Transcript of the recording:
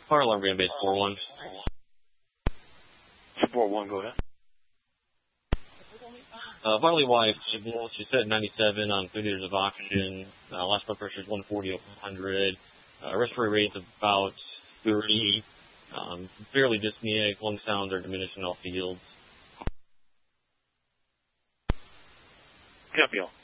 Fire alarm being base 4-1. Support 1, go ahead. Vitally wife, she's set at 97 on 3 liters of oxygen. Last blood pressure is 140 over 100. Respiratory rate is about 30. Fairly dyspneic. Lung sounds are diminished in all fields. Copy all.